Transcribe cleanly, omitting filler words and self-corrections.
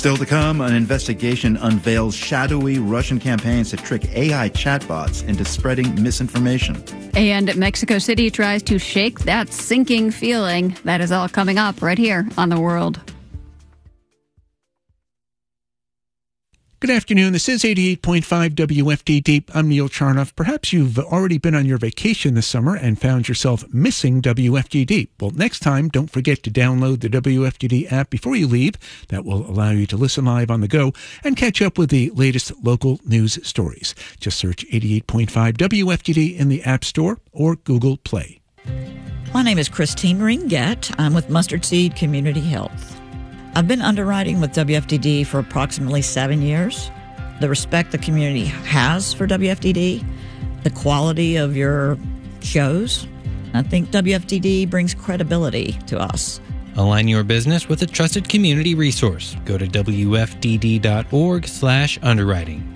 Still to come, an investigation unveils shadowy Russian campaigns to trick AI chatbots into spreading misinformation. And Mexico City tries to shake that sinking feeling. That is all coming up right here on The World. Good afternoon. This is 88.5 WFDD. I'm Neil Charnoff. Perhaps you've already been on your vacation this summer and found yourself missing WFDD. Well, next time, don't forget to download the WFDD app before you leave. That will allow you to listen live on the go and catch up with the latest local news stories. Just search 88.5 WFDD in the App Store or Google Play. My name is Christine Ringett. I'm with Mustard Seed Community Health. I've been underwriting with WFDD for approximately 7 years. The respect the community has for WFDD, the quality of your shows, I think WFDD brings credibility to us. Align your business with a trusted community resource. Go to WFDD.org/underwriting.